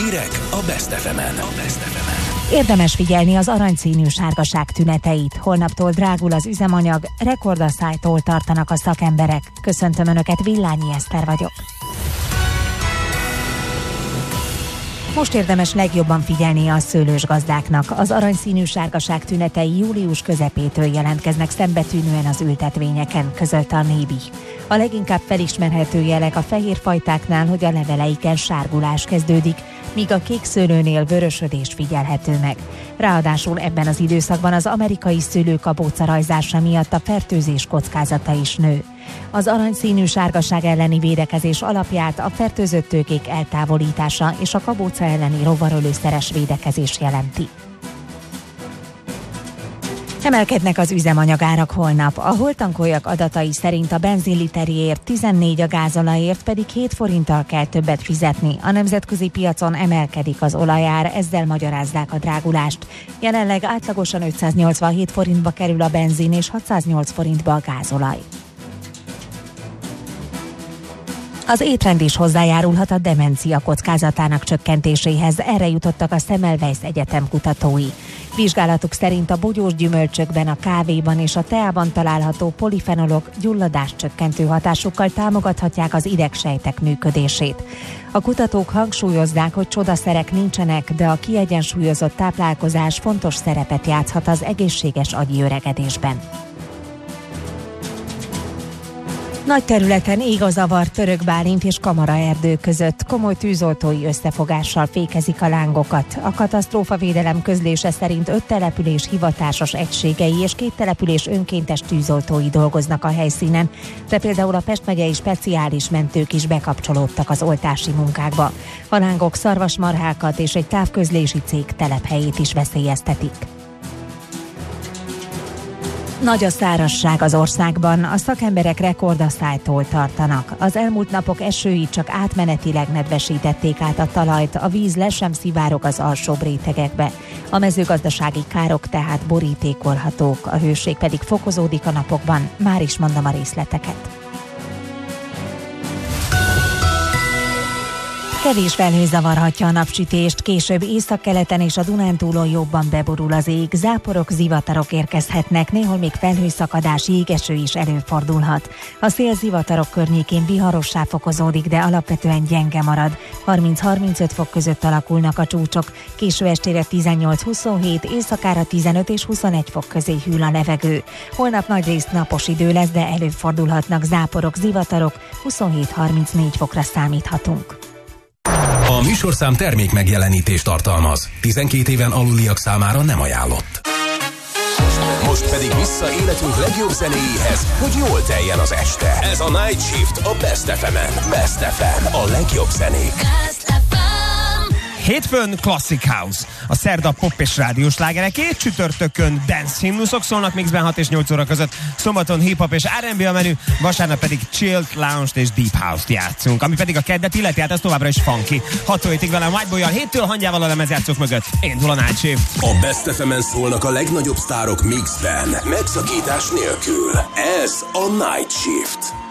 Hírek a Best FM-en. Érdemes figyelni az aranyszínű sárgaság tüneteit. Holnaptól drágul az üzemanyag, rekordasszálytól tartanak a szakemberek. Köszöntöm Önöket, Villányi Eszter vagyok. Most érdemes legjobban figyelni a szőlősgazdáknak. Az aranyszínű sárgaság tünetei július közepétől jelentkeznek szembetűnően az ültetvényeken, közölte a Nébi. A leginkább felismerhető jelek a fehér fajtáknál, hogy a leveleiken sárgulás kezdődik, míg a kék szőlőnél vörösödés figyelhető meg. Ráadásul ebben az időszakban az amerikai szőlőkabóca rajzása miatt a fertőzés kockázata is nő. Az aranyszínű sárgaság elleni védekezés alapját a fertőzött tőkék eltávolítása és a kabóca elleni rovarölőszeres védekezés jelenti. Emelkednek az üzemanyagárak holnap. A holtankoljak adatai szerint a benzinliterért 14, a gázolajért pedig 7 forinttal kell többet fizetni. A nemzetközi piacon emelkedik az olajár, ezzel magyarázzák a drágulást. Jelenleg átlagosan 587 forintba kerül a benzin és 608 forintba a gázolaj. Az étrend is hozzájárulhat a demencia kockázatának csökkentéséhez, erre jutottak a Semmelweis Egyetem kutatói. Vizsgálatuk szerint a bogyós gyümölcsökben, a kávéban és a teában található polifenolok gyulladáscsökkentő hatásukkal támogathatják az idegsejtek működését. A kutatók hangsúlyozzák, hogy csodaszerek nincsenek, de a kiegyensúlyozott táplálkozás fontos szerepet játszhat az egészséges agyi öregedésben. Nagy területen ég a zavar Török Bálint és Kamaraerdő között. Komoly tűzoltói összefogással fékezik a lángokat. A katasztrófavédelem közlése szerint 5 település hivatásos egységei és 2 település önkéntes tűzoltói dolgoznak a helyszínen, de például a Pest megyei speciális mentők is bekapcsolódtak az oltási munkákba. A lángok szarvasmarhákat és egy távközlési cég telephelyét is veszélyeztetik. Nagy a szárazság az országban, a szakemberek rekordasszálytól tartanak. Az elmúlt napok esői csak átmenetileg nedvesítették át a talajt, a víz le sem szivárog az alsóbb rétegekbe. A mezőgazdasági károk tehát borítékolhatók, a hőség pedig fokozódik a napokban. Már is mondom a részleteket. Kevés felhő zavarhatja a napsütést, később északkeleten és a Dunántúlon jobban beborul az ég, záporok, zivatarok érkezhetnek, néhol még felhőszakadás, jégeső is előfordulhat. A szél zivatarok környékén viharossá fokozódik, de alapvetően gyenge marad. 30-35 fok között alakulnak a csúcsok, késő estére 18-27, éjszakára 15 és 21 fok közé hűl a levegő. Holnap nagyrészt napos idő lesz, de előfordulhatnak záporok, zivatarok, 27-34 fokra számíthatunk. A műsorszám termék megjelenítést tartalmaz. 12 éven aluliak számára nem ajánlott. Most pedig vissza életünk legjobb zenéjéhez, hogy jól teljen az este. Ez a Night Shift a Best FM-en. Best FM, a legjobb zenék. Hétfőn Classic House, a szerda pop és rádiós slágerekét, csütörtökön dance himnuszok szólnak mixben 6 és 8 óra között, szombaton hip-hop és R&B a menü, vasárnap pedig chilled, lounge és deep house-t játszunk, ami pedig a keddet illeti, hát ez továbbra is funky. 6 hétig velem Whiteboy-jal, 7-től hangyával a lemezjátszók mögött. Indul a Night Shift. A Best FM-en szólnak a legnagyobb sztárok mixben, megszakítás nélkül. Ez a Night Shift.